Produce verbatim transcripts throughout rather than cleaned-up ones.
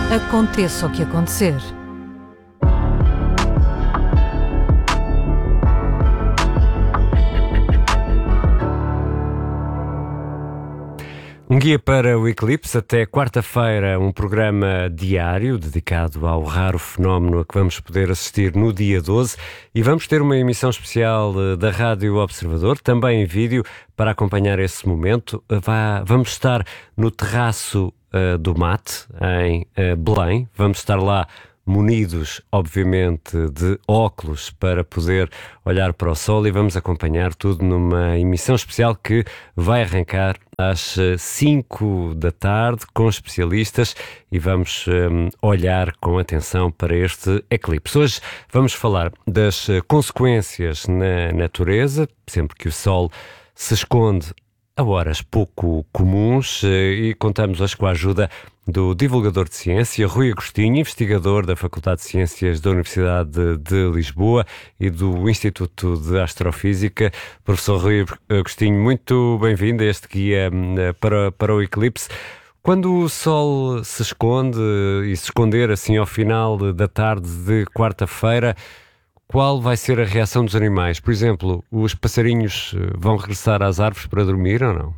Aconteça o que acontecer. Um guia para o eclipse até quarta-feira, um programa diário dedicado ao raro fenómeno a que vamos poder assistir no dia doze, e vamos ter uma emissão especial da Rádio Observador, também em vídeo, para acompanhar esse momento. Vamos estar no terraço uh, do Mate, em uh, Belém. Vamos estar lá munidos, obviamente, de óculos para poder olhar para o sol, e vamos acompanhar tudo numa emissão especial que vai arrancar às cinco da tarde com especialistas, e vamos um, olhar com atenção para este eclipse. Hoje vamos falar das consequências na natureza, sempre que o sol se esconde a horas pouco comuns, e contamos hoje com a ajuda do divulgador de ciência, Rui Agostinho, investigador da Faculdade de Ciências da Universidade de, de Lisboa e do Instituto de Astrofísica. Professor Rui Agostinho, muito bem-vindo a este guia para, para o eclipse. Quando o sol se esconde, e se esconder assim ao final da tarde de quarta-feira, qual vai ser a reação dos animais? Por exemplo, os passarinhos vão regressar às árvores para dormir ou não?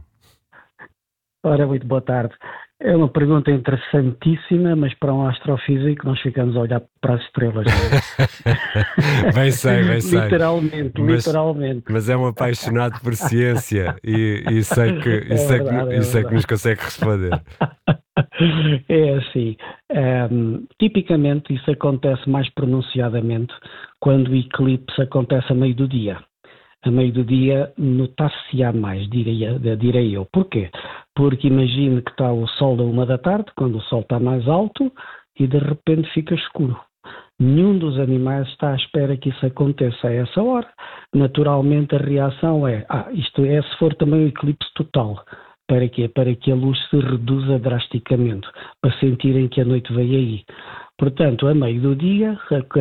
Ora, muito boa tarde. É uma pergunta interessantíssima, mas para um astrofísico nós ficamos a olhar para as estrelas. Não é? Bem sei, bem sei. Literalmente, mas, literalmente. Mas é um apaixonado por ciência e, e sei, que, e é sei, verdade, que, é e sei que nos consegue responder. É assim, um, tipicamente isso acontece mais pronunciadamente quando o eclipse acontece a meio do dia. A meio do dia notar-se-á mais, direi, direi eu. Porquê? Porque imagine que está o sol da uma da tarde, quando o sol está mais alto, e de repente fica escuro. Nenhum dos animais está à espera que isso aconteça a essa hora. Naturalmente a reação é, ah, isto é se for também o eclipse total. Para quê? Para que a luz se reduza drasticamente, para sentirem que a noite veio aí. Portanto, a meio do dia,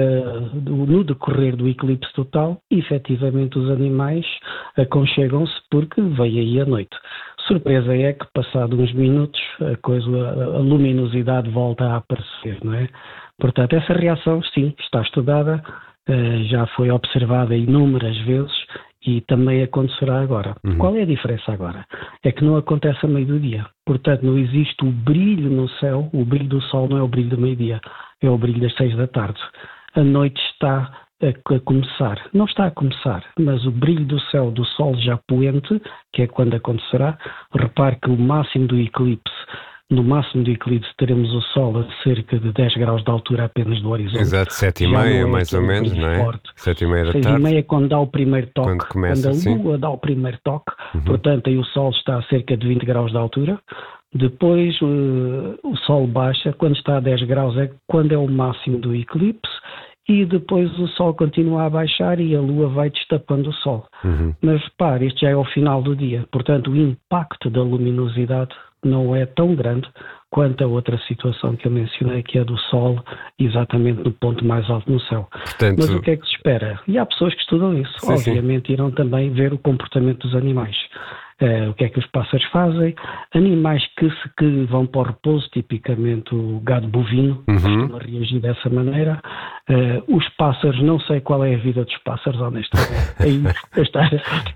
no decorrer do eclipse total, efetivamente os animais aconchegam-se porque veio aí a noite. Surpresa é que, passado uns minutos, a, coisa, a luminosidade volta a aparecer, não é? Portanto, essa reação, sim, está estudada, já foi observada inúmeras vezes e também acontecerá agora. Uhum. Qual é a diferença agora? É que não acontece a meio do dia. Portanto, não existe o brilho no céu, o brilho do sol não é o brilho do meio-dia, é o brilho das seis da tarde. A noite está a começar. Não está a começar, mas o brilho do céu, do sol já poente, que é quando acontecerá. Repare que o máximo do eclipse, no máximo do eclipse teremos o sol a cerca de dez graus de altura apenas do horizonte. Exato, sete e meia é mais ou menos, não é? sete e meia da tarde. seis e meia quando dá o primeiro toque, quando, começa, quando a sim. lua dá o primeiro toque, uhum. Portanto aí o sol está a cerca de vinte graus de altura. Depois uh, o sol baixa, quando está a dez graus é quando é o máximo do eclipse, e depois o sol continua a baixar e a lua vai destapando o sol. Uhum. Mas repare, isto já é o final do dia, portanto o impacto da luminosidade não é tão grande quanto a outra situação que eu mencionei, que é do sol exatamente no ponto mais alto no céu. Portanto... Mas o que é que se espera? E há pessoas que estudam isso. Sim, Obviamente sim. irão também ver o comportamento dos animais. Uh, o que é que os pássaros fazem? Animais que, se, que vão para o repouso, tipicamente o gado bovino, uhum. costuma reagir dessa maneira. Uh, os pássaros, não sei qual é a vida dos pássaros, honestamente. Aí eu estar,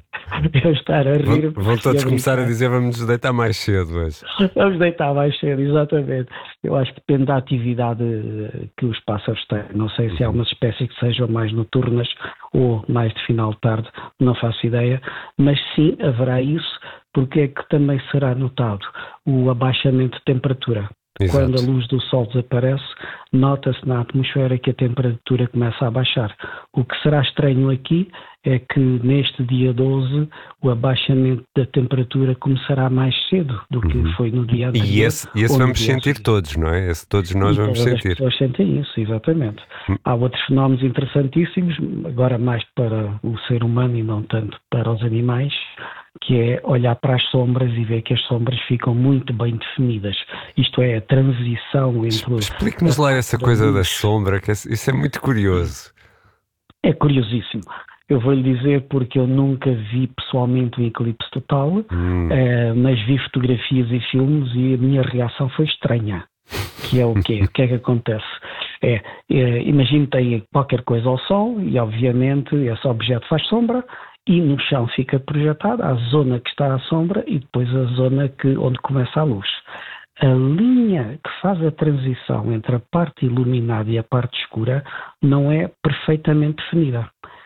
eu estar a rir. Vão, vão todos a começar a dizer vamos nos deitar mais cedo hoje. Vamos deitar mais cedo, exatamente. Eu acho que depende da atividade que os pássaros têm. Não sei se há umas espécies que sejam mais noturnas ou mais de final de tarde, não faço ideia, mas sim haverá isso, porque é que também será notado o abaixamento de temperatura. Exato. Quando a luz do sol desaparece, nota-se na atmosfera que a temperatura começa a baixar. O que será estranho aqui é que neste dia doze o abaixamento da temperatura começará mais cedo do que uhum. foi no dia anterior. E esse, esse vamos sentir dia. todos, não é? Esse todos nós e vamos todas sentir. As pessoas sentem isso, exatamente. Hum. Há outros fenómenos interessantíssimos, agora mais para o ser humano e não tanto para os animais, que é olhar para as sombras e ver que as sombras ficam muito bem definidas. Isto é, a transição entre... Explique-nos lá essa coisa da sombra, que isso é muito curioso. É curiosíssimo. Eu vou-lhe dizer porque eu nunca vi pessoalmente um eclipse total, hum. uh, mas vi fotografias e filmes e a minha reação foi estranha. Que é o quê? O que é que acontece? É, é imagine que tem qualquer coisa ao sol e, obviamente, esse objeto faz sombra e no chão fica projetada a zona que está à sombra e depois a zona que, onde começa a luz. A linha que faz a transição entre a parte iluminada e a parte escura não é perfeitamente definida.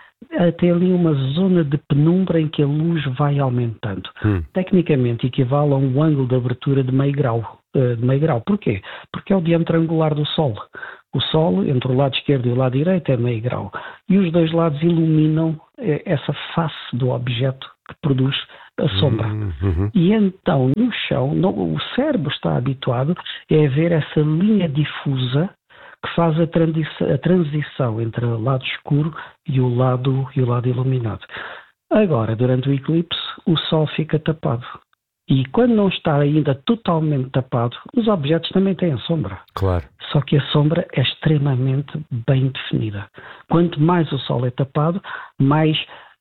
Tem ali uma zona de penumbra em que a luz vai aumentando. Hum. Tecnicamente equivale a um ângulo de abertura de meio grau. De meio grau. Porquê? Porque é o diâmetro angular do Sol. O Sol, entre o lado esquerdo e o lado direito, é meio grau. E os dois lados iluminam essa face do objeto que produz a sombra. Uhum. E então, no chão, no, o cérebro está habituado a ver essa linha difusa que faz a, transi- a transição entre o lado escuro e o lado, e o lado iluminado. Agora, durante o eclipse, o Sol fica tapado. E quando não está ainda totalmente tapado, os objetos também têm a sombra. Claro. Só que a sombra é extremamente bem definida. Quanto mais o Sol é tapado, mais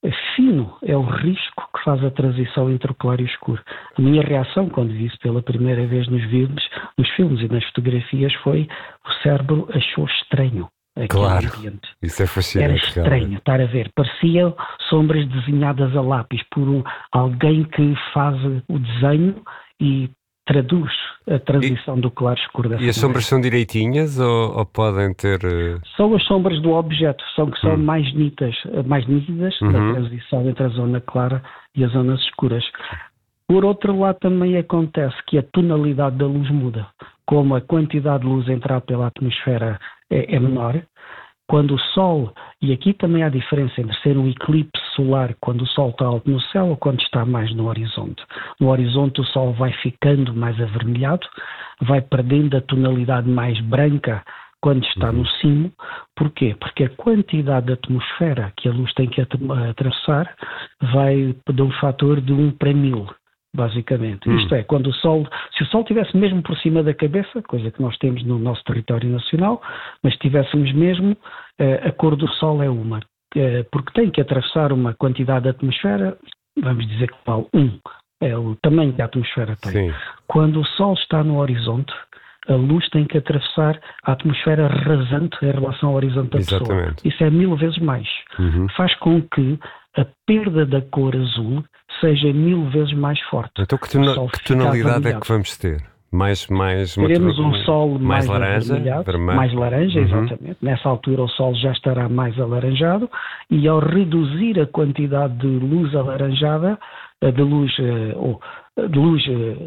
fino é o risco que faz a transição entre o claro e o escuro. A minha reação, quando vi isso pela primeira vez nos filmes, nos filmes e nas fotografias, foi o cérebro achou estranho. Claro, ambiente. Isso é fascinante. Era estranho realmente. Estar a ver. Pareciam sombras desenhadas a lápis por um, alguém que faz o desenho e traduz a transição e, do claro escuro da E as sombras são direitinhas ou, ou podem ter... São as sombras do objeto, são que são hum. mais nítidas, mais nítidas uhum. na transição entre a zona clara e as zonas escuras. Por outro lado, também acontece que a tonalidade da luz muda. Como a quantidade de luz a entrar pela atmosfera é, é menor, quando o Sol, e aqui também há diferença entre ser um eclipse solar quando o Sol está alto no céu ou quando está mais no horizonte. No horizonte o Sol vai ficando mais avermelhado, vai perdendo a tonalidade mais branca quando está uhum. no cimo. Porquê? Porque a quantidade de atmosfera que a luz tem que atravessar vai de um fator de um para mil. Basicamente. Hum. Isto é, quando o Sol, se o Sol estivesse mesmo por cima da cabeça, coisa que nós temos no nosso território nacional, mas tivéssemos mesmo, a cor do Sol é uma, porque tem que atravessar uma quantidade de atmosfera, vamos dizer que vale um, é o tamanho que a atmosfera tem. Sim. Quando o Sol está no horizonte, a luz tem que atravessar a atmosfera rasante em relação ao horizonte da Exatamente. pessoa. Isso é mil vezes mais. Uhum. Faz com que a perda da cor azul seja mil vezes mais forte. Então que, tona, que tonalidade é que vamos ter? Mais, mais, Teremos um sol mais, mais laranja, vermelho. mais laranja, uhum. exatamente. Nessa altura o sol já estará mais alaranjado e ao reduzir a quantidade de luz alaranjada, de luz, ou de luz,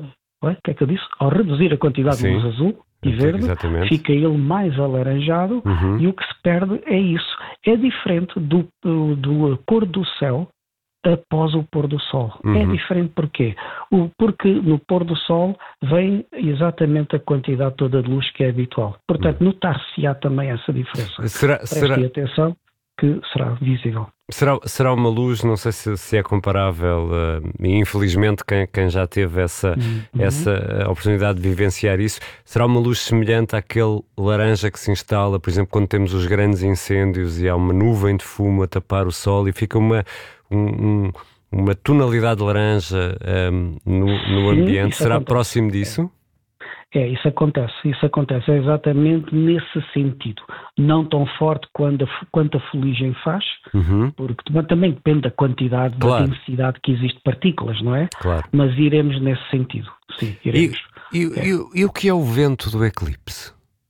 o que é que eu disse? Ao reduzir a quantidade Sim. de luz azul e verde, exatamente. Fica ele mais alaranjado uhum. e o que se perde é isso. É diferente do, do, do cor do céu após o pôr do sol. Uhum. É diferente porquê? O, porque no pôr do sol vem exatamente a quantidade toda de luz que é habitual. Portanto, uhum. notar-se-á também essa diferença. Será, Prestem será... atenção que será visível. Será, será uma luz, não sei se, se é comparável, uh, e infelizmente quem, quem já teve essa, uhum. essa oportunidade de vivenciar isso, será uma luz semelhante àquele laranja que se instala, por exemplo, quando temos os grandes incêndios e há uma nuvem de fumo a tapar o sol e fica uma, um, um, uma tonalidade laranja um, no, no ambiente. Sim, será acontece. Próximo disso? É. É, isso acontece, isso acontece é exatamente nesse sentido. Não tão forte quando a, quanto a fuligem faz, uhum. porque também depende da quantidade, claro. Da densidade que existe de partículas, não é? Claro. Mas iremos nesse sentido, sim, iremos. E, e, é. e, e o que é o vento do eclipse?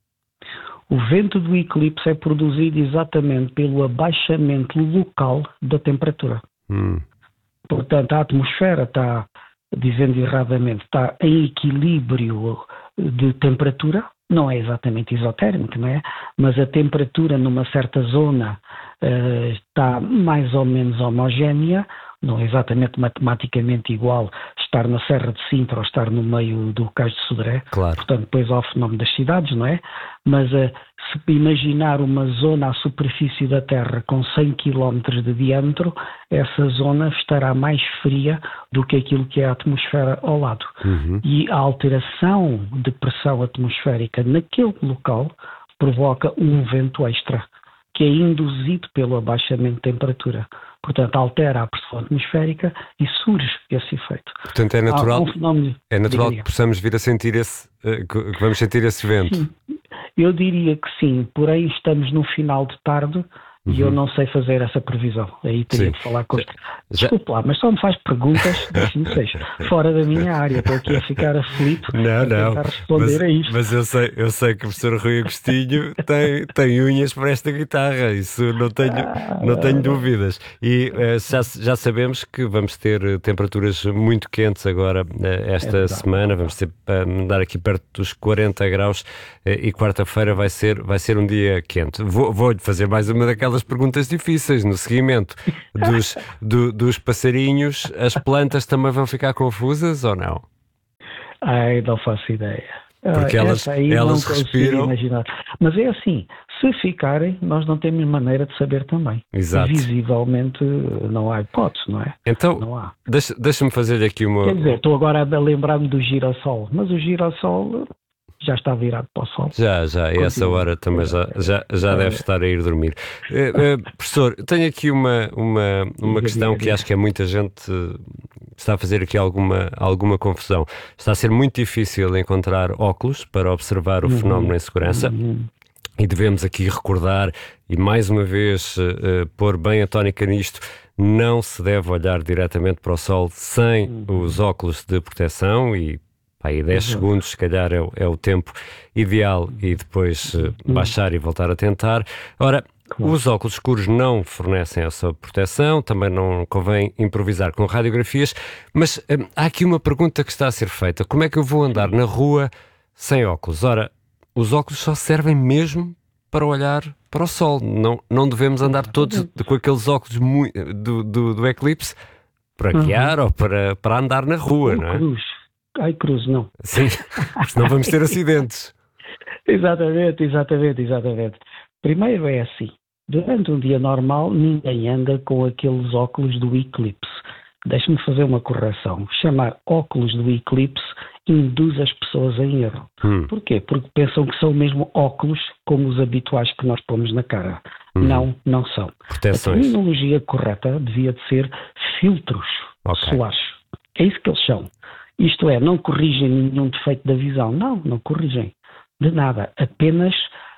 O vento do eclipse é produzido exatamente pelo abaixamento local da temperatura. Hum. Portanto, a atmosfera está, dizendo erradamente, está em equilíbrio de temperatura, não é exatamente isotérmico, não é? Mas a temperatura numa certa zona uh, está mais ou menos homogénea, não é exatamente matematicamente igual estar na Serra de Sintra ou estar no meio do Cais de Sodré. Claro. Portanto, depois há o fenómeno das cidades, não é? Mas uh, se imaginar uma zona à superfície da Terra com cem quilómetros de diâmetro, essa zona estará mais fria do que aquilo que é a atmosfera ao lado. Uhum. E a alteração de pressão atmosférica naquele local provoca um vento extra, que é induzido pelo abaixamento de temperatura. Portanto, altera a pressão atmosférica e surge esse efeito. Portanto, é natural, um fenómeno, é natural diria. que possamos vir a sentir esse, que vamos sentir esse vento. Sim, eu diria que sim, porém estamos no final de tarde. E eu não sei fazer essa previsão. Aí teria Sim. que falar com os... Já- Desculpe lá, mas só me faz perguntas, deixe-me seja, fora da minha área. Estou aqui a ficar aflito Não, a não, tentar responder mas, a isto. mas eu sei, eu sei que o professor Rui Agostinho tem, tem unhas para esta guitarra, isso não tenho, não tenho dúvidas. E eh, já, já sabemos que vamos ter eh, temperaturas muito quentes agora eh, esta verdade. semana, vamos ter, eh, andar aqui perto dos quarenta graus eh, e quarta-feira vai ser, vai ser um dia quente. Vou- Vou-lhe fazer mais uma daquelas perguntas difíceis no seguimento dos, do- dos passarinhos. As plantas também vão ficar confusas ou não? Ai, não faço ideia. Porque Ah, elas- essa aí elas não consigo respiram. imaginar. Mas é assim, se ficarem, nós não temos maneira de saber também. Exato. Visivelmente não há hipótese, não é? Então, Não há. deixa- deixa-me fazer-lhe aqui uma... Quer dizer, estou agora a lembrar-me do girassol, mas o girassol já está virado para o sol. Já, já, e essa Continua. hora também já, já, já deve estar a ir dormir. Eh, eh, professor, tenho aqui uma, uma, uma Diga, questão diga, que diga. acho que é muita gente eh, está a fazer aqui alguma, alguma confusão. Está a ser muito difícil encontrar óculos para observar o fenómeno em segurança. Uhum. E devemos aqui recordar e mais uma vez eh, eh, pôr bem a tónica nisto, não se deve olhar diretamente para o sol sem os óculos de proteção e pá, aí dez segundos se calhar é, o- é o tempo ideal e depois eh, baixar e voltar a tentar. Ora, os óculos escuros não fornecem essa proteção, também não convém improvisar com radiografias, mas eh, há aqui uma pergunta que está a ser feita. Como é que eu vou andar na rua sem óculos? Ora, os óculos só servem mesmo para olhar para o sol. Não, não devemos andar todos de- com aqueles óculos mui- do, do, do eclipse para guiar ou para, para andar na rua, Oh, não é? cruz. Ai, cruz, não. Sim, senão vamos ter acidentes. Exatamente, exatamente, exatamente. Primeiro é assim, durante um dia normal ninguém anda com aqueles óculos do eclipse. Deixe-me fazer uma correção. Chamar óculos do eclipse induz as pessoas em erro. Hum. Porquê? Porque pensam que são mesmo óculos como os habituais que nós pomos na cara. Uhum. Não, não são. A Proteções. terminologia correta devia de ser filtros Ok. solares. É isso que eles são. Isto é, não corrigem nenhum defeito da visão. Não, não corrigem. De nada. Apenas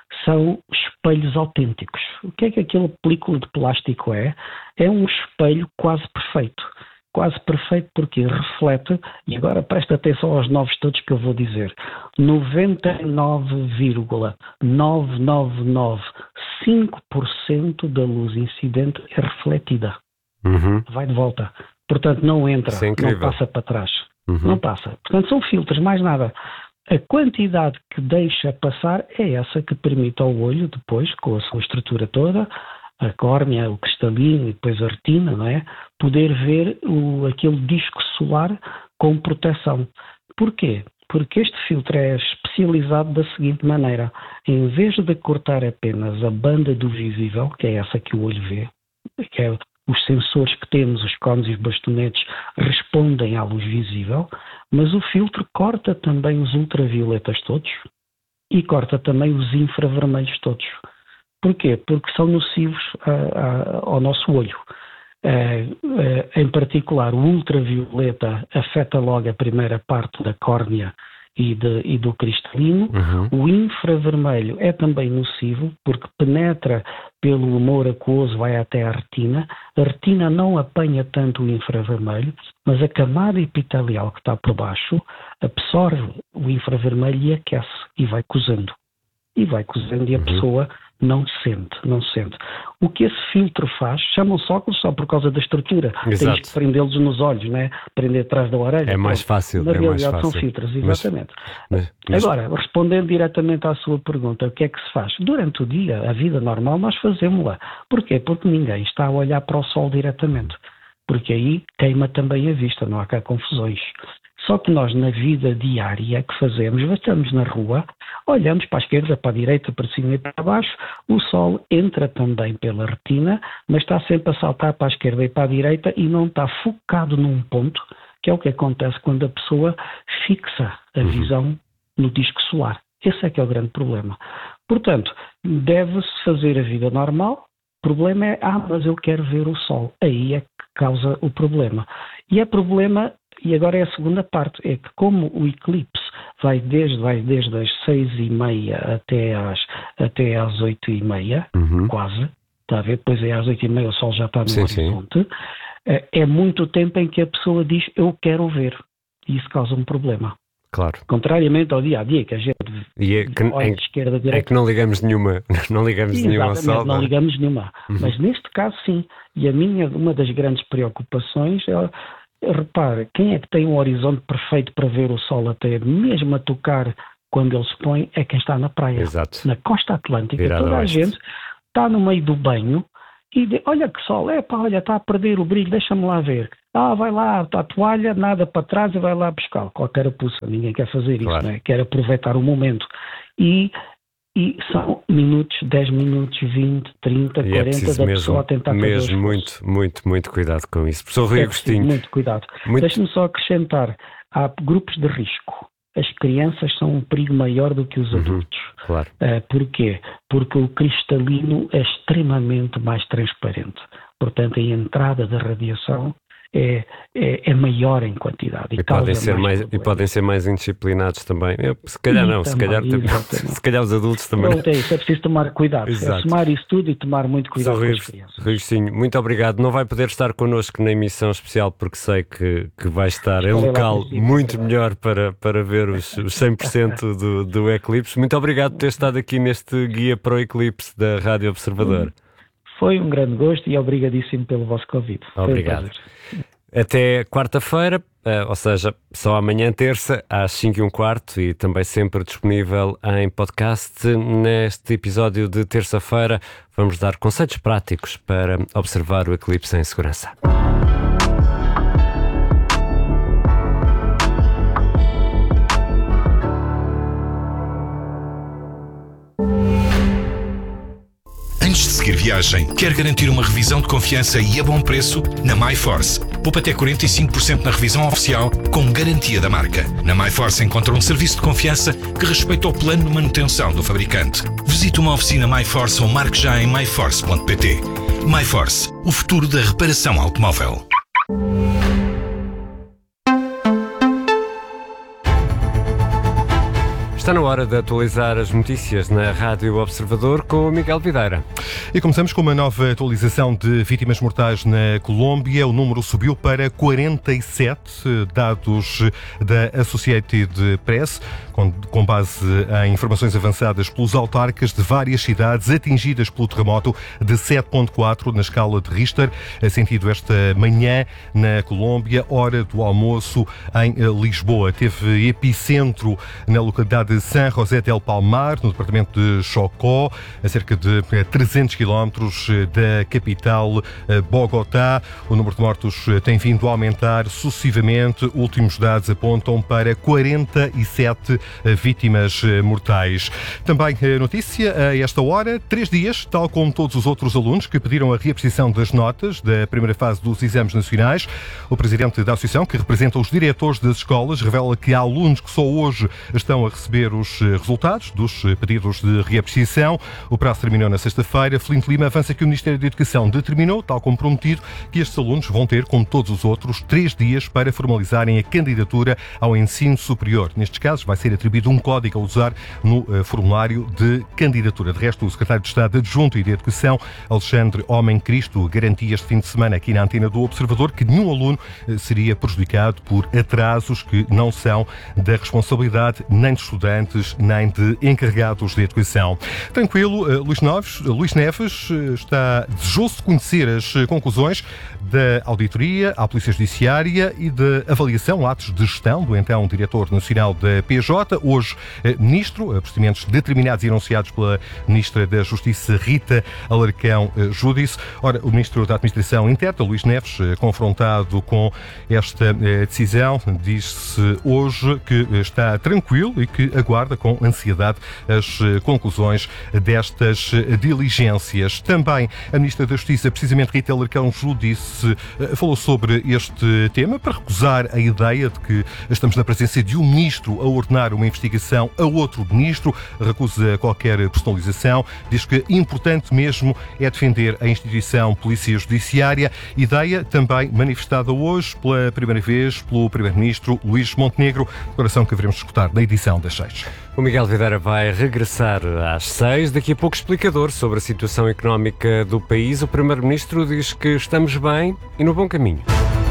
são espelhos autênticos. O que é que aquela película de plástico é? É um espelho quase perfeito. Quase perfeito porque reflete, e agora presta atenção aos novos todos que eu vou dizer, noventa e nove vírgula novecentos e noventa e nove cinco por cento da luz incidente é refletida. Uhum. Vai de volta. Portanto, não entra, Isso é não incrível. passa para trás. Uhum. Não passa. Portanto, são filtros, mais nada. A quantidade que deixa passar é essa que permite ao olho, depois, com a sua estrutura toda, a córnea, o cristalino e depois a retina, não é? Poder ver o, aquele disco solar com proteção. Porquê? Porque este filtro é especializado da seguinte maneira. Em vez de cortar apenas a banda do visível, que é essa que o olho vê, que é os sensores que temos, os cones e os bastonetes, respondem à luz visível, mas o filtro corta também os ultravioletas todos e corta também os infravermelhos todos. Porquê? Porque são nocivos a, a, ao nosso olho. É, é, em particular, o ultravioleta afeta logo a primeira parte da córnea e, de, e do cristalino. Uhum. O infravermelho é também nocivo porque penetra pelo humor aquoso, vai até à retina. A retina não apanha tanto o infravermelho, mas a camada epitelial que está por baixo absorve o infravermelho e aquece e vai cozendo. E vai cozendo e a Uhum. pessoa não sente, não sente. O que esse filtro faz, chamam-se óculos só por causa da estrutura. Exato. Tens que prendê-los nos olhos, né? Prender atrás da orelha. É mais Pronto. fácil, Na é mais realidade fácil. são filtros, Mas- exatamente. Mas, mas- Agora, respondendo diretamente à sua pergunta, o que é que se faz? Durante o dia, a vida normal, nós fazemos-la. Porquê? Porque ninguém está a olhar para o sol diretamente. Porque aí queima também a vista, não há cá confusões. Só que nós, na vida diária que fazemos, estamos na rua, olhamos para a esquerda, para a direita, para cima e para baixo, o sol entra também pela retina, mas está sempre a saltar para a esquerda e para a direita e não está focado num ponto, que é o que acontece quando a pessoa fixa a visão no disco solar. Esse é que é o grande problema. Portanto, deve-se fazer a vida normal, O problema é, ah, mas eu quero ver o sol. Aí é que causa o problema. E é problema, e agora é a segunda parte, é que como o eclipse vai desde, vai desde as seis e meia até às, até às oito e meia, uhum. quase, está a ver? Depois é às oito e meia o sol já está no sim, horizonte. Sim. É muito tempo em que a pessoa diz, eu quero ver. E isso causa um problema. Claro. Contrariamente ao dia-a-dia, que a gente e é que, olha de esquerda a direita. É que não ligamos nenhuma, não ligamos sim, nenhuma ao sol. Não ligamos nenhuma. Uhum. Mas neste caso, sim. E a minha, uma das grandes preocupações é, repara, quem é que tem um horizonte perfeito para ver o sol até mesmo a tocar quando ele se põe, é quem está na praia. Exato. Na costa atlântica, Virado toda a gente está no meio do banho e de, olha que sol, é pá, olha, está a perder o brilho, deixa-me lá ver. Ah, vai lá, está a toalha, nada para trás e vai lá buscar. Qualquer apuça, ninguém quer fazer isso, claro. Né? Quer aproveitar o momento. E, e são minutos, dez minutos, vinte, trinta, e quarenta é da mesmo, pessoa a tentar fazer mesmo muito, muito, muito cuidado com isso. Professor Rui é Agostinho. Muito cuidado. Muito... Deixe-me só acrescentar, há grupos de risco. As crianças são um perigo maior do que os uhum, adultos. Claro. Uh, porquê? Porque o cristalino é extremamente mais transparente. Portanto, a entrada da radiação é, é, é maior em quantidade. E, e, podem ser mais mais, e podem ser mais indisciplinados também. Eu, se calhar e não, também, se, calhar, se calhar os adultos também. Pronto, é isso, é preciso tomar cuidado. É somar isso tudo e tomar muito cuidado Sou com Rui, as crianças. Rui Agostinho, muito obrigado. Não vai poder estar connosco na emissão especial porque sei que, que vai estar em local muito melhor para, para ver os, os cem por cento do, do eclipse. Muito obrigado por ter estado aqui neste Guia para o Eclipse da Rádio Observador. Foi um grande gosto e obrigadíssimo pelo vosso convite. Obrigado. Até quarta-feira, ou seja, só amanhã, terça, às cinco e um quarto e também sempre disponível em podcast. Neste episódio de terça-feira, vamos dar conceitos práticos para observar o eclipse em segurança. Antes de seguir viagem, quer garantir uma revisão de confiança e a bom preço? Na MyForce. Poupa até quarenta e cinco por cento na revisão oficial, com garantia da marca. Na MyForce encontra um serviço de confiança que respeita o plano de manutenção do fabricante. Visite uma oficina MyForce ou marque já em my force ponto p t. MyForce, o futuro da reparação automóvel. Está na hora de atualizar as notícias na Rádio Observador com o Miguel Videira. E começamos com uma nova atualização de vítimas mortais na Colômbia. O número subiu para quarenta e sete, dados da Associated Press, com, com base em informações avançadas pelos autarcas de várias cidades atingidas pelo terremoto de sete ponto quatro na escala de Richter, sentido esta manhã na Colômbia, hora do almoço em Lisboa. Teve epicentro na localidade de San José del Palmar, no departamento de Chocó, a cerca de trezentos quilómetros da capital Bogotá. O número de mortos tem vindo a aumentar sucessivamente. Últimos dados apontam para quarenta e sete vítimas mortais. Também notícia a esta hora, três dias, tal como todos os outros alunos que pediram a reapreciação das notas da primeira fase dos exames nacionais. O presidente da associação, que representa os diretores das escolas, revela que há alunos que só hoje estão a receber os resultados dos pedidos de reapreciação. O prazo terminou na sexta-feira. Flinte Lima avança que o Ministério da Educação determinou, tal como prometido, que estes alunos vão ter, como todos os outros, três dias para formalizarem a candidatura ao ensino superior. Nestes casos, vai ser atribuído um código a usar no uh, formulário de candidatura. De resto, o secretário de Estado Adjunto e de Educação, Alexandre Homem Cristo, garantia este fim de semana aqui na antena do Observador que nenhum aluno uh, seria prejudicado por atrasos que não são da responsabilidade nem de estudantes nem de encarregados de educação. Tranquilo, uh, Luís Neves, uh, Luís Neves uh, está desejoso de conhecer as uh, conclusões da auditoria à Polícia Judiciária e da avaliação, atos de gestão do então Diretor Nacional da P J, hoje uh, Ministro, uh, procedimentos determinados e anunciados pela Ministra da Justiça, Rita Alarcão uh, Júdice. Ora, o Ministro da Administração Interna, Luís Neves, uh, confrontado com esta uh, decisão, disse hoje que uh, está tranquilo e que aguarda com ansiedade as conclusões destas diligências. Também a Ministra da Justiça, precisamente Rita Alarcão Júdice, Expresso falou sobre este tema para recusar a ideia de que estamos na presença de um ministro a ordenar uma investigação a outro ministro, recusa qualquer personalização, diz que importante mesmo é defender a instituição Polícia Judiciária, ideia também manifestada hoje pela primeira vez pelo primeiro-ministro Luís Montenegro, declaração que veremos escutar na edição das seis. O Miguel Videira vai regressar às seis, daqui a pouco explicador sobre a situação económica do país. O primeiro-ministro diz que estamos bem e no bom caminho.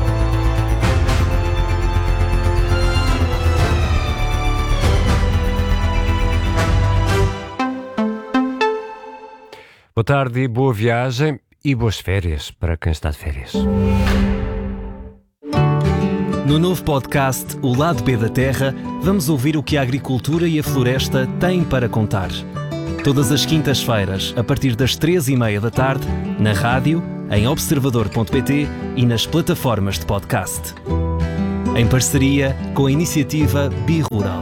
Boa tarde e boa viagem e boas férias para quem está de férias. No novo podcast O Lado B da Terra, vamos ouvir o que a agricultura e a floresta têm para contar. Todas as quintas-feiras, a partir das três e meia da tarde, na rádio, em observador ponto pt e nas plataformas de podcast. Em parceria com a iniciativa Birural.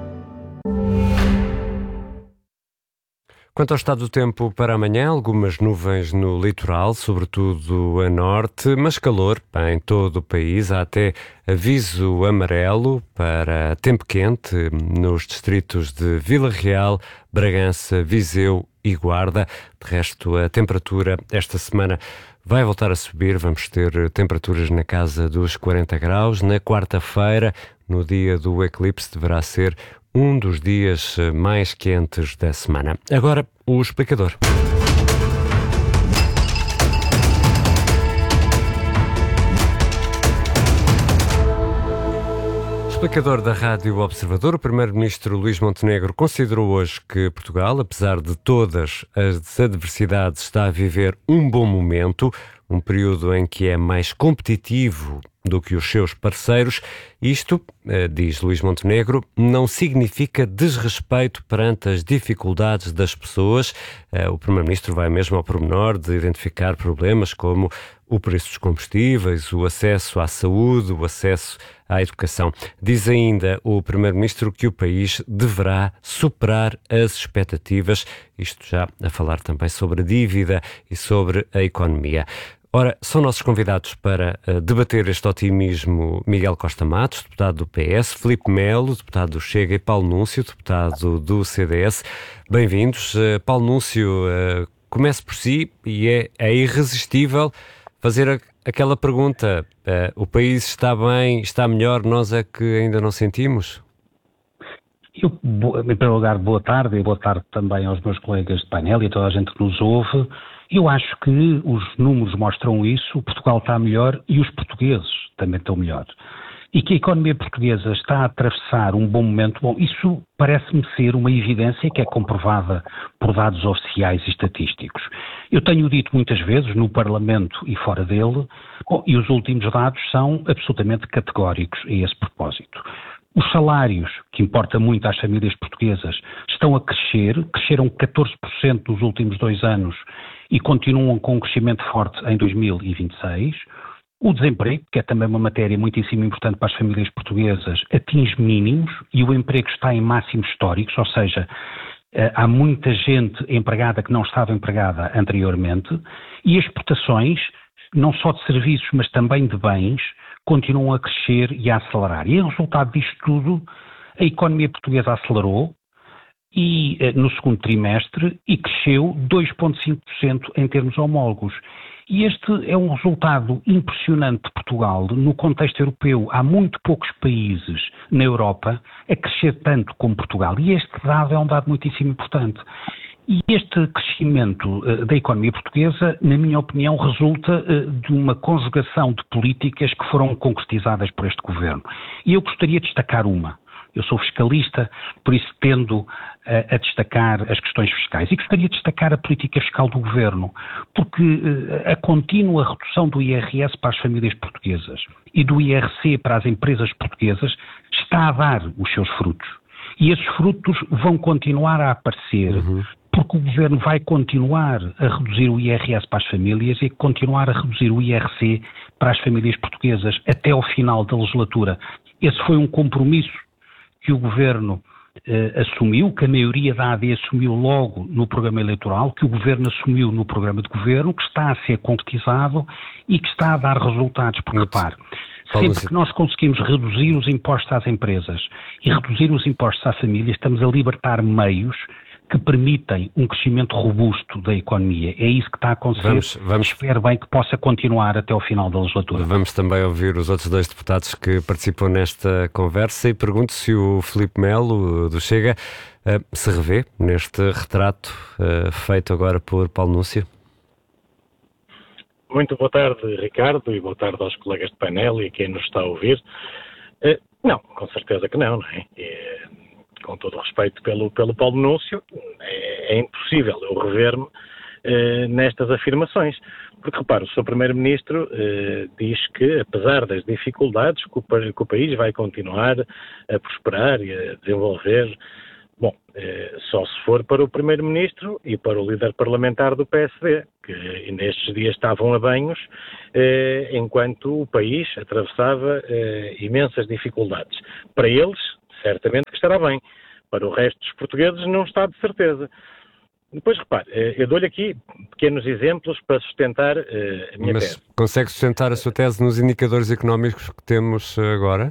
Quanto ao estado do tempo para amanhã, algumas nuvens no litoral, sobretudo a norte, mas calor em todo o país. Há até aviso amarelo para tempo quente nos distritos de Vila Real, Bragança, Viseu e Guarda. De resto, a temperatura esta semana vai voltar a subir. Vamos ter temperaturas na casa dos quarenta graus. Na quarta-feira, no dia do eclipse, deverá ser um dos dias mais quentes da semana. Agora, o explicador. Explicador da Rádio Observador, o primeiro-ministro Luís Montenegro considerou hoje que Portugal, apesar de todas as adversidades, está a viver um bom momento, um período em que é mais competitivo do que os seus parceiros. Isto, diz Luís Montenegro, não significa desrespeito perante as dificuldades das pessoas. O primeiro-ministro vai mesmo ao pormenor de identificar problemas como o preço dos combustíveis, o acesso à saúde, o acesso à educação. Diz ainda o primeiro-ministro que o país deverá superar as expectativas, isto já a falar também sobre a dívida e sobre a economia. Ora, são nossos convidados para uh, debater este otimismo Miguel Costa Matos, deputado do P S, Filipe Melo, deputado do Chega, e Paulo Núncio, deputado do C D S. Bem-vindos. Uh, Paulo Núncio, uh, comece por si e é, é irresistível fazer a, aquela pergunta. Uh, o país está bem, está melhor, nós é que ainda não sentimos? Eu, em primeiro lugar, boa tarde e boa tarde também aos meus colegas de painel e a toda a gente que nos ouve. Eu acho que os números mostram isso, Portugal está melhor e os portugueses também estão melhor. E que a economia portuguesa está a atravessar um bom momento, bom, isso parece-me ser uma evidência que é comprovada por dados oficiais e estatísticos. Eu tenho dito muitas vezes no Parlamento e fora dele, bom, e os últimos dados são absolutamente categóricos a esse propósito. Os salários, que importa muito às famílias portuguesas, estão a crescer, cresceram catorze por cento nos últimos dois anos e continuam com um crescimento forte em dois mil e vinte e seis. O desemprego, que é também uma matéria muitíssimo importante para as famílias portuguesas, atinge mínimos e o emprego está em máximos históricos, ou seja, há muita gente empregada que não estava empregada anteriormente, e as exportações, não só de serviços, mas também de bens, continuam a crescer e a acelerar. E, em resultado disto tudo, a economia portuguesa acelerou e, no segundo trimestre e cresceu dois vírgula cinco por cento em termos homólogos. E este é um resultado impressionante de Portugal. No contexto europeu, há muito poucos países na Europa a crescer tanto como Portugal. E este dado é um dado muitíssimo importante. E este crescimento uh, da economia portuguesa, na minha opinião, resulta uh, de uma conjugação de políticas que foram concretizadas por este governo. E eu gostaria de destacar uma. Eu sou fiscalista, por isso tendo uh, a destacar as questões fiscais. E gostaria de destacar a política fiscal do governo, porque uh, a contínua redução do I R S para as famílias portuguesas e do I R C para as empresas portuguesas está a dar os seus frutos. E esses frutos vão continuar a aparecer, uhum. porque o governo vai continuar a reduzir o I R S para as famílias e continuar a reduzir o I R C para as famílias portuguesas até ao final da legislatura. Esse foi um compromisso que o governo eh, assumiu, que a maioria da A D assumiu logo no programa eleitoral, que o Governo assumiu no programa de Governo, que está a ser concretizado e que está a dar resultados. Porque, repare, sempre que nós conseguimos reduzir os impostos às empresas e reduzir os impostos às famílias, estamos a libertar meios que permitem um crescimento robusto da economia. É isso que está a acontecer. Vamos, vamos, Espero bem que possa continuar até ao final da legislatura. Vamos também ouvir os outros dois deputados que participam nesta conversa e pergunto se o Filipe Melo, do Chega, se revê neste retrato feito agora por Paulo Núncio. Muito boa tarde, Ricardo, e boa tarde aos colegas de painel e a quem nos está a ouvir. Não, com certeza que não, não é? é com todo o respeito pelo, pelo Paulo Núncio, é, é impossível eu rever-me eh, nestas afirmações. Porque, repara, o seu Primeiro-Ministro eh, diz que, apesar das dificuldades, que o, que o país vai continuar a prosperar e a desenvolver. Bom, eh, só se for para o Primeiro-Ministro e para o líder parlamentar do P S D, que nestes dias estavam a banhos, eh, enquanto o país atravessava eh, imensas dificuldades. Para eles, certamente que estará bem. Para o resto dos portugueses não está de certeza. Depois, repare, eu dou-lhe aqui pequenos exemplos para sustentar uh, a minha Mas tese. Mas consegue sustentar a sua tese nos indicadores económicos que temos agora?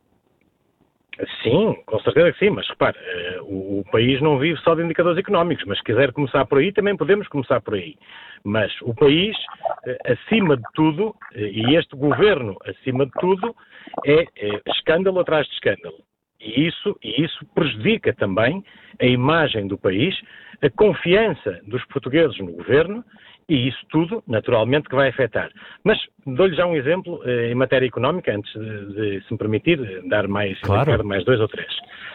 Sim, com certeza que sim, mas repare, uh, o, o país não vive só de indicadores económicos, mas se quiser começar por aí, também podemos começar por aí. Mas o país, uh, acima de tudo, uh, e este governo, acima de tudo, é uh, escândalo atrás de escândalo. E isso, e isso prejudica também a imagem do país, a confiança dos portugueses no governo, e isso tudo, naturalmente, que vai afetar. Mas dou-lhe já um exemplo eh, em matéria económica, antes de, de, se me permitir, dar mais, claro. mais dois ou três.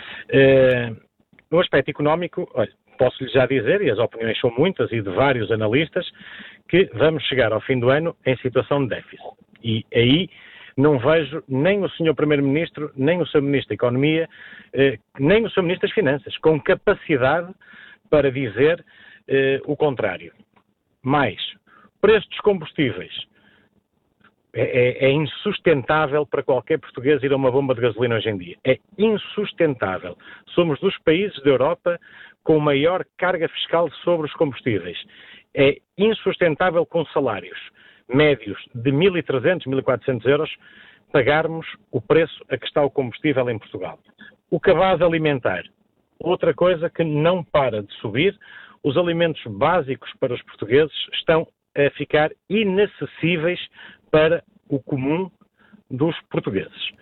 Eh, no aspecto económico, olha, posso-lhe já dizer, e as opiniões são muitas e de vários analistas, que vamos chegar ao fim do ano em situação de déficit. E aí não vejo nem o senhor Primeiro-Ministro, nem o seu Ministro da Economia, eh, nem o seu Ministro das Finanças, com capacidade para dizer eh, o contrário. Mais, preço dos combustíveis. É, é, é insustentável para qualquer português ir a uma bomba de gasolina hoje em dia. É insustentável. Somos dos países da Europa com maior carga fiscal sobre os combustíveis. É insustentável com salários médios de mil e trezentos, mil e quatrocentos euros, pagarmos o preço a que está o combustível em Portugal. O cabaz alimentar, outra coisa que não para de subir, os alimentos básicos para os portugueses estão a ficar inacessíveis para o comum dos portugueses.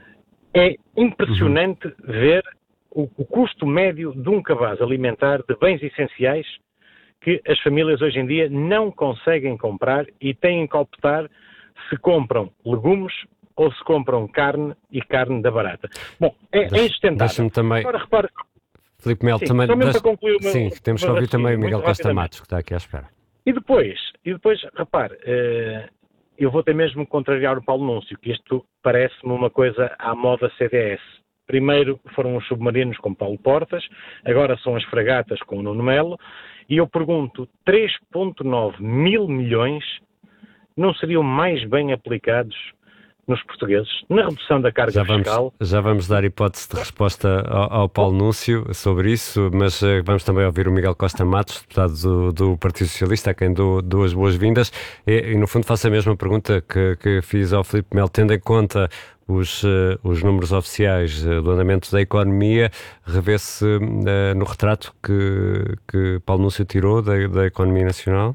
É impressionante uhum. ver o, o custo médio de um cabaz alimentar de bens essenciais que as famílias hoje em dia não conseguem comprar e têm que optar se compram legumes ou se compram carne e carne da barata. Bom, é, é insustentável. Deixa-me também... Agora, repare... Filipe Melo, sim, também... Deixa... Para concluir uma, sim, temos que ouvir também o Miguel Costa Matos, que está aqui à espera. E depois, e depois repare, uh, eu vou ter mesmo que contrariar o Paulo Núncio, que isto parece-me uma coisa à moda C D S. Primeiro foram os submarinos com Paulo Portas, agora são as fragatas com o Nuno Melo, e eu pergunto, três vírgula nove mil milhões não seriam mais bem aplicados nos portugueses, na redução da carga já vamos, fiscal? Já vamos dar hipótese de resposta ao, ao Paulo Núncio sobre isso, mas uh, vamos também ouvir o Miguel Costa Matos, deputado do, do Partido Socialista, a quem dou duas boas-vindas, e, e no fundo faço a mesma pergunta que, que fiz ao Filipe Melo, tendo em conta os, uh, os números oficiais uh, do andamento da economia, revê-se uh, no retrato que, que Paulo Núncio tirou da, da economia nacional?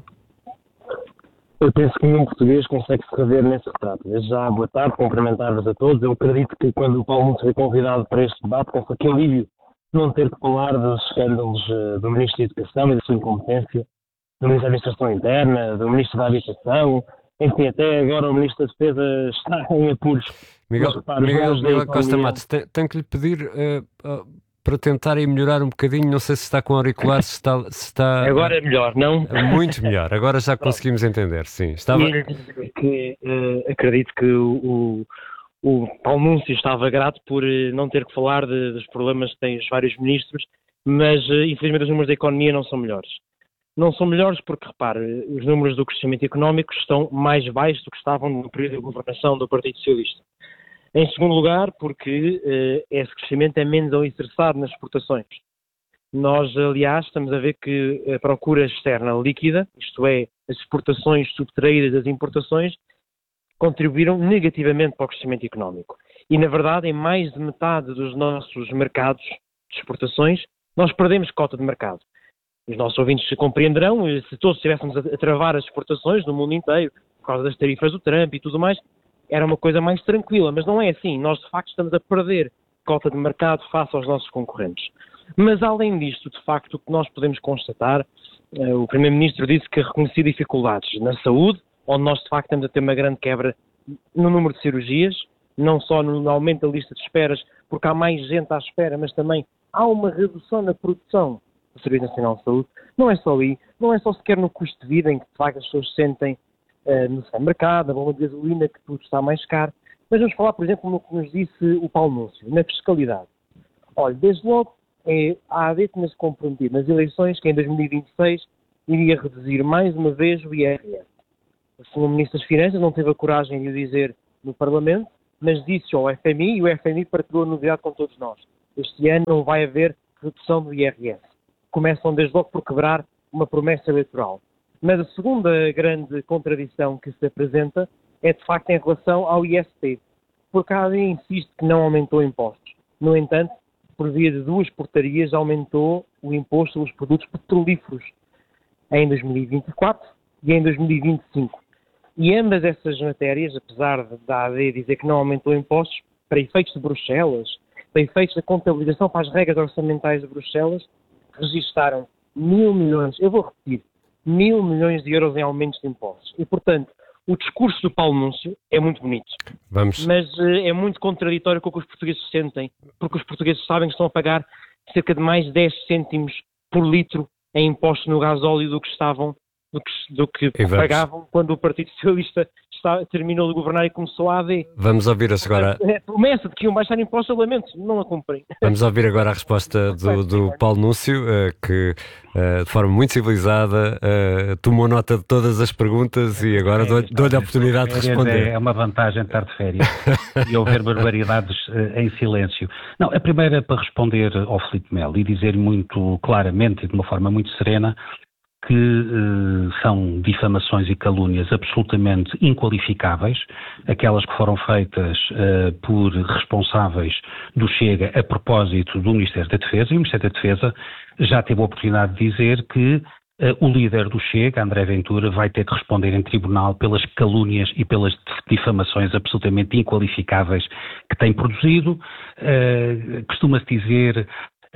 Eu penso que nenhum português consegue se rever nesse retrato. Desde já, boa tarde, cumprimentar-vos a todos. Eu acredito que quando o Paulo Núncio foi convidado para este debate, penso que alívio não ter que falar dos escândalos uh, do Ministro da Educação e da sua incompetência, do Ministro da Administração Interna, do Ministro da Habitação, enfim, até agora o Ministro da Defesa está em apuros. Miguel, Mas, repara, Miguel, Miguel Costa Matos, tenho, tenho que lhe pedir uh, uh, para tentarem melhorar um bocadinho, não sei se está com auricular, se está... Se está agora é melhor, não? Muito melhor, agora já conseguimos entender, sim. Estava... Que, uh, acredito que o, o, o Paulo Núncio estava grato por uh, não ter que falar de, dos problemas que têm os vários ministros, mas uh, infelizmente os números da economia não são melhores. Não são melhores porque, repare, os números do crescimento económico estão mais baixos do que estavam no período de governação do Partido Socialista. Em segundo lugar, porque uh, esse crescimento é menos alicerçado nas exportações. Nós, aliás, estamos a ver que a procura externa líquida, isto é, as exportações subtraídas das importações, contribuíram negativamente para o crescimento económico. E, na verdade, em mais de metade dos nossos mercados de exportações, nós perdemos cota de mercado. Os nossos ouvintes compreenderão, se todos estivéssemos a travar as exportações no mundo inteiro, por causa das tarifas do Trump e tudo mais, era uma coisa mais tranquila, mas não é assim. Nós, de facto, estamos a perder cota de mercado face aos nossos concorrentes. Mas, além disto, de facto, o que nós podemos constatar, o Primeiro-Ministro disse que reconhecia dificuldades na saúde, onde nós, de facto, estamos a ter uma grande quebra no número de cirurgias, não só no aumento da lista de esperas, porque há mais gente à espera, mas também há uma redução na produção do Serviço Nacional de Saúde. Não é só aí, não é só sequer no custo de vida, em que, de facto, as pessoas sentem uh, no supermercado, a bomba de gasolina, que tudo está mais caro. Mas vamos falar, por exemplo, no que nos disse o Paulo Núncio, na fiscalidade. Olha, desde logo, é, a A D tinha-se comprometido nas eleições que em dois mil e vinte e seis iria reduzir mais uma vez o I R S. O senhor Ministro das Finanças não teve a coragem de o dizer no Parlamento, mas disse ao F M I e o F M I partilhou a novidade com todos nós. Este ano não vai haver redução do I R S. Começam desde logo por quebrar uma promessa eleitoral. Mas a segunda grande contradição que se apresenta é de facto em relação ao I S P, porque a A D insiste que não aumentou impostos. No entanto, por via de duas portarias, aumentou o imposto dos produtos petrolíferos em dois mil e vinte e quatro e em dois mil e vinte e cinco. E ambas essas matérias, apesar da A D dizer que não aumentou impostos, para efeitos de Bruxelas, para efeitos da contabilização para as regras orçamentais de Bruxelas, registaram mil milhões, eu vou repetir, mil milhões de euros em aumentos de impostos. E, portanto, o discurso do Paulo Núncio é muito bonito, Vamos. mas uh, é muito contraditório com o que os portugueses sentem, porque os portugueses sabem que estão a pagar cerca de mais de dez cêntimos por litro em impostos no gasóleo do que estavam, do que, do que pagavam quando o Partido Socialista está, terminou de governar e começou a A D. Vamos ouvir-se agora. A promessa de que iam baixar impostos, eu lamento, não a cumprem. Vamos ouvir agora a resposta do, do Paulo Núncio, uh, que uh, de forma muito civilizada uh, tomou nota de todas as perguntas e agora dou-lhe dou a oportunidade de responder. É uma vantagem estar de férias e ouvir barbaridades uh, em silêncio. Não, a primeira para responder ao Filipe Melo e dizer muito claramente e de uma forma muito serena que uh, são difamações e calúnias absolutamente inqualificáveis, aquelas que foram feitas uh, por responsáveis do Chega a propósito do Ministério da Defesa, e o Ministério da Defesa já teve a oportunidade de dizer que uh, o líder do Chega, André Ventura, vai ter que responder em tribunal pelas calúnias e pelas difamações absolutamente inqualificáveis que tem produzido. Uh, costuma-se dizer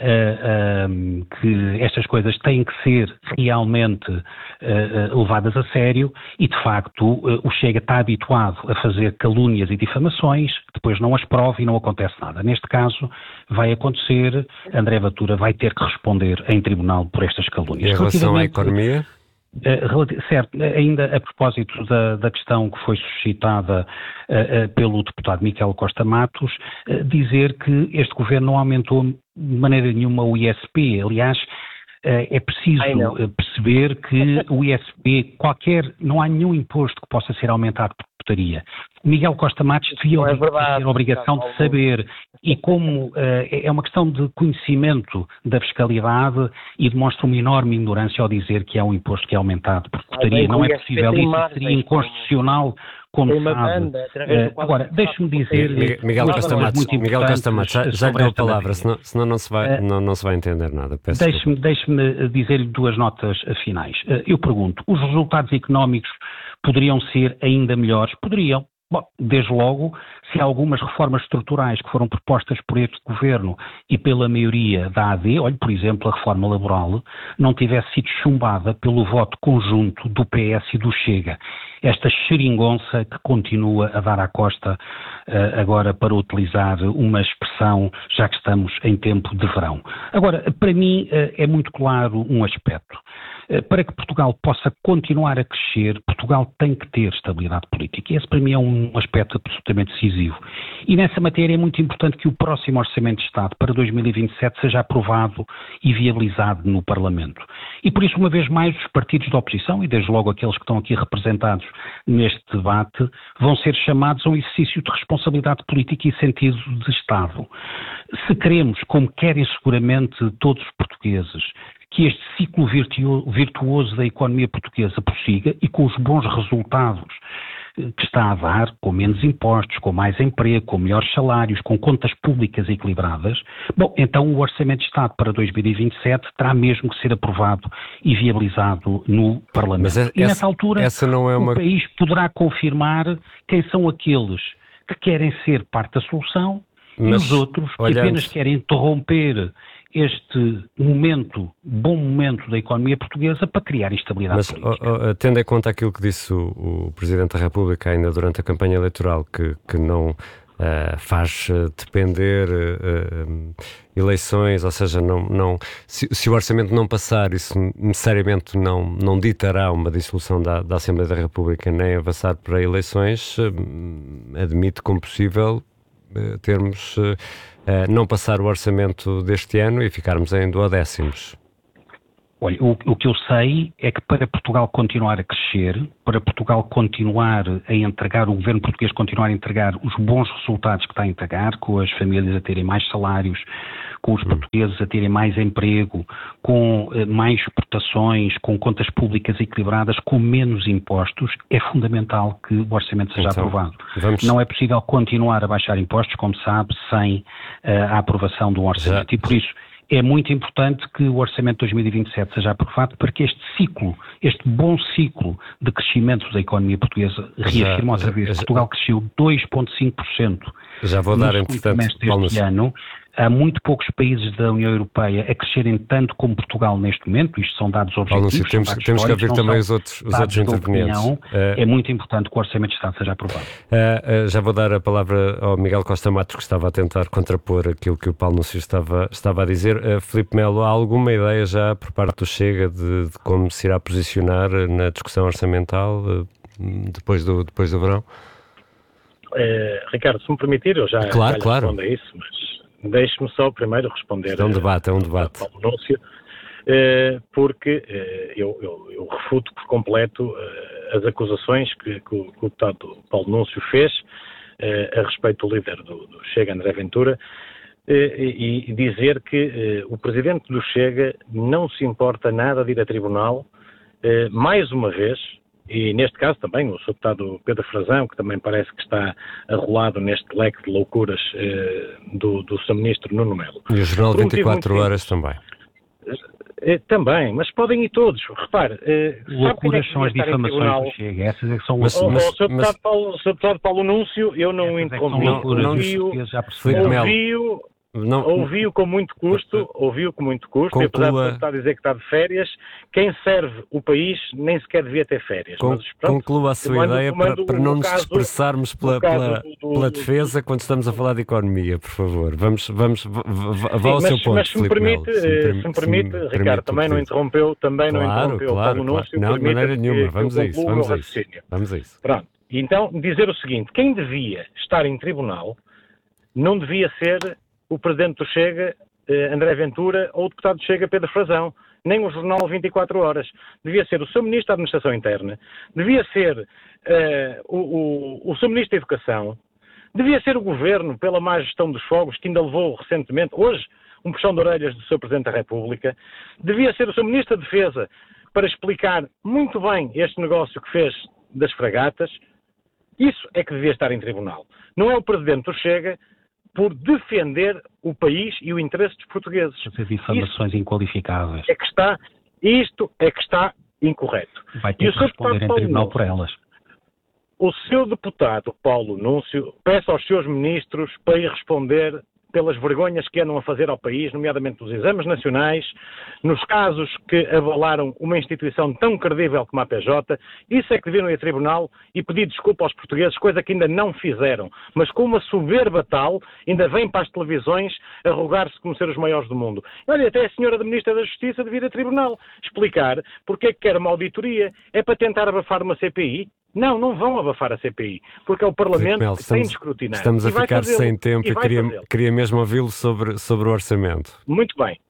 Uh, um, que estas coisas têm que ser realmente uh, uh, levadas a sério e, de facto, uh, o Chega está habituado a fazer calúnias e difamações, depois não as prova e não acontece nada. Neste caso, vai acontecer, André Ventura vai ter que responder em tribunal por estas calúnias. Em relação à economia? Uh, certo, ainda a propósito da, da questão que foi suscitada uh, uh, pelo deputado Miquel Costa Matos, uh, dizer que este governo não aumentou de maneira nenhuma o I S P. Aliás, uh, é preciso Ai, perceber que o I S P, qualquer, não há nenhum imposto que possa ser aumentado por putaria. Miguel Costa Matos devia é ter a obrigação de saber, e como uh, é uma questão de conhecimento da fiscalidade, e demonstra uma enorme ignorância ao dizer que é um imposto que é aumentado por putaria. Não é possível, isso seria inconstitucional, como sabe. Banda, uh, agora, deixe-me dizer... Miguel, Miguel Costa Matos, Miguel Costa Matos, já, já lhe dou a palavra, senão, senão não, se vai, uh, não, não se vai entender nada. Deixe-me, deixe-me dizer-lhe duas notas finais. Uh, eu pergunto, os resultados económicos poderiam ser ainda melhores? Poderiam. Bom, desde logo, se algumas reformas estruturais que foram propostas por este governo e pela maioria da A D, olhe, por exemplo, a reforma laboral, não tivesse sido chumbada pelo voto conjunto do P S e do Chega. Esta xeringonça que continua a dar à costa, uh, agora para utilizar uma expressão, já que estamos em tempo de verão. Agora, para mim, uh, é muito claro um aspecto. Para que Portugal possa continuar a crescer, Portugal tem que ter estabilidade política. E esse, para mim, é um aspecto absolutamente decisivo. E nessa matéria é muito importante que o próximo Orçamento de Estado para dois mil e vinte e sete seja aprovado e viabilizado no Parlamento. E por isso, uma vez mais, os partidos da oposição, e desde logo aqueles que estão aqui representados neste debate, vão ser chamados a um exercício de responsabilidade política e sentido de Estado. Se queremos, como querem seguramente todos os portugueses, que este ciclo virtuoso da economia portuguesa prossiga e com os bons resultados que está a dar, com menos impostos, com mais emprego, com melhores salários, com contas públicas equilibradas, bom, então o Orçamento de Estado para dois mil e vinte e sete terá mesmo que ser aprovado e viabilizado no Parlamento. Mas essa, e nessa altura essa não é uma... o país poderá confirmar quem são aqueles que querem ser parte da solução Mas, e os outros que olhando... apenas querem interromper este momento, bom momento da economia portuguesa para criar instabilidade Mas, política. Mas, tendo em conta aquilo que disse o, o Presidente da República ainda durante a campanha eleitoral, que, que não uh, faz depender uh, eleições, ou seja, não, não, se, se o orçamento não passar, isso necessariamente não, não ditará uma dissolução da, da Assembleia da República nem avançar para eleições, uh, admite como possível uh, termos... Uh, Uh, não passar o orçamento deste ano e ficarmos em duodécimos? Olha, o, o que eu sei é que para Portugal continuar a crescer, para Portugal continuar a entregar, o governo português continuar a entregar os bons resultados que está a entregar, com as famílias a terem mais salários, com os portugueses a terem mais emprego, com eh, mais exportações, com contas públicas equilibradas, com menos impostos, é fundamental que o orçamento seja então, aprovado. Vamos... Não é possível continuar a baixar impostos, como sabe, sem uh, a aprovação do orçamento. Já... E por isso é muito importante que o orçamento de dois mil e vinte e sete seja aprovado para que este ciclo, este bom ciclo de crescimento da economia portuguesa, reafirma outra vez, já, Portugal cresceu dois vírgula cinco por cento já vou dar, entretanto, este ano. Há muito poucos países da União Europeia a crescerem tanto como Portugal neste momento, isto são dados objetivos. Paulo, temos, dados temos que ouvir também os outros, os outros intervenientes. Opinião, uh, é muito importante que o Orçamento de Estado seja aprovado. Uh, uh, já vou dar a palavra ao Miguel Costa Matos, que estava a tentar contrapor aquilo que o Paulo Núncio estava, estava a dizer. Uh, Filipe Melo, há alguma ideia já por parte do Chega de, de como se irá posicionar na discussão orçamental uh, depois, do, depois do verão? Uh, Ricardo, se me permitir, eu já, claro, já claro. respondo a isso, mas deixe-me só primeiro responder. É um debate, é um debate. Paulo Núncio, porque eu, eu, eu refuto por completo as acusações que, que o deputado Paulo Núncio fez a respeito do líder do, do Chega, André Ventura, e, e dizer que o presidente do Chega não se importa nada de ir a tribunal, mais uma vez. E neste caso também o senhor deputado Pedro Frazão, que também parece que está arrolado neste leque de loucuras eh, do, do seu ministro Nuno Melo. E o Jornal vinte e quatro horas também. Eh, também, mas podem ir todos. Repare, eh, loucuras é são as difamações do Chega, essas é que são loucuras. O senhor deputado, Paulo, deputado Paulo Núncio, eu não o interrompi. Ouvi-o Não, ouviu com muito custo, ouviu com muito custo, conclua, apesar de estar a dizer que está de férias, quem serve o país nem sequer devia ter férias. Con, mas, pronto, conclua a sua mando, ideia mando, para, para não nos caso, dispersarmos pela, pela, do, pela defesa quando estamos a falar de economia, por favor. Vamos, vamos, vá, vá ao Sim, seu mas, ponto, mas se me permite, se me, se me permite, se me Ricardo, permite, também não interrompeu, também claro, não interrompeu claro, o Paulo Núncio. Claro. Não, de maneira nenhuma, vamos a isso, vamos a isso. Vamos a isso. Pronto, então dizer o seguinte, quem devia estar em tribunal não devia ser o Presidente do Chega, eh, André Ventura, ou o Deputado do Chega, Pedro Frazão, nem o Jornal vinte e quatro horas. Devia ser o seu Ministro da Administração Interna, devia ser eh, o, o, o seu Ministro da Educação, devia ser o Governo pela má gestão dos fogos, que ainda levou recentemente, hoje, um puxão de orelhas do seu Presidente da República, devia ser o seu Ministro da Defesa para explicar muito bem este negócio que fez das fragatas. Isso é que devia estar em tribunal. Não é o Presidente do Chega por defender o país e o interesse dos portugueses. Fazer difamações inqualificáveis. É que está, isto é que está incorreto. Vai ter que responder em tribunal por elas. O seu deputado Paulo Núncio peça aos seus ministros para ir responder pelas vergonhas que andam a fazer ao país, nomeadamente dos exames nacionais, nos casos que avalaram uma instituição tão credível como a P J, isso é que deviam ir a tribunal e pedir desculpa aos portugueses, coisa que ainda não fizeram, mas com uma soberba tal, ainda vêm para as televisões a rogar-se como ser os maiores do mundo. Olha, até a senhora da Ministra da Justiça devia ir a tribunal explicar porque é que quer uma auditoria, é para tentar abafar uma C P I? Não, não vão abafar a C P I, porque é o Parlamento Mel, que tem de escrutinar. Estamos a ficar sem tempo e, e queria, queria mesmo ouvi-lo sobre, sobre o orçamento. Muito bem.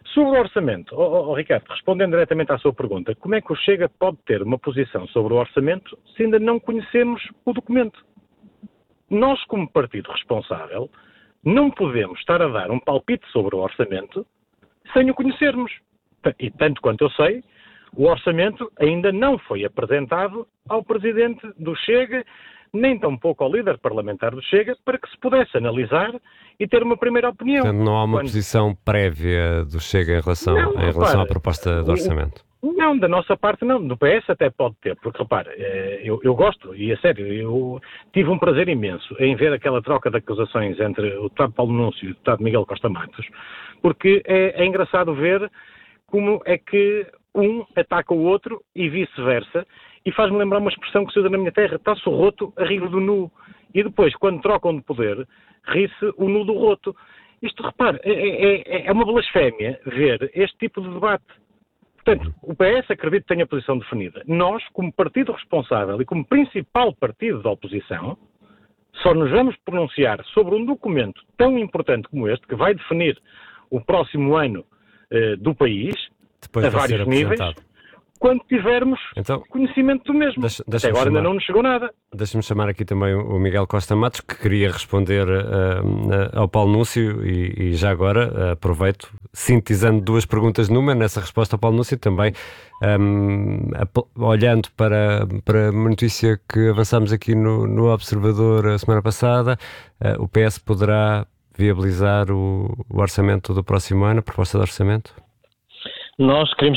Sobre o orçamento, oh, oh, oh, Ricardo, respondendo diretamente à sua pergunta, como é que o Chega pode ter uma posição sobre o orçamento se ainda não conhecemos o documento? Nós, como partido responsável, não podemos estar a dar um palpite sobre o orçamento sem o conhecermos. E tanto quanto eu sei, o orçamento ainda não foi apresentado ao presidente do Chega, nem tampouco ao líder parlamentar do Chega, para que se pudesse analisar e ter uma primeira opinião. Portanto, não há uma Quando... posição prévia do Chega em relação, não, em relação repara, à proposta de orçamento? Não, da nossa parte não. Do P S até pode ter, porque repara, eu, eu gosto, e é sério, eu tive um prazer imenso em ver aquela troca de acusações entre o deputado Paulo Núncio e o deputado Miguel Costa Matos, porque é, é engraçado ver como é que um ataca o outro e vice-versa, e faz-me lembrar uma expressão que se usa na minha terra: está-se o roto a rir do nu. E depois, quando trocam de poder, ri-se o nu do roto. Isto, repare, é, é, é uma blasfémia ver este tipo de debate. Portanto, o P S acredito que tenha a posição definida. Nós, como partido responsável e como principal partido da oposição, só nos vamos pronunciar sobre um documento tão importante como este, que vai definir o próximo ano eh, do país, depois a vários níveis, quando tivermos então, conhecimento do mesmo. Deixa, deixa Até agora chamar, ainda não nos chegou nada. Deixa-me chamar aqui também o Miguel Costa Matos, que queria responder uh, uh, ao Paulo Núncio, e, e já agora uh, aproveito, sintetizando duas perguntas numa, nessa resposta ao Paulo Núncio também, um, a, olhando para, para uma notícia que avançámos aqui no, no Observador a semana passada, uh, o P S poderá viabilizar o, o orçamento do próximo ano, a proposta de orçamento? Nós queremos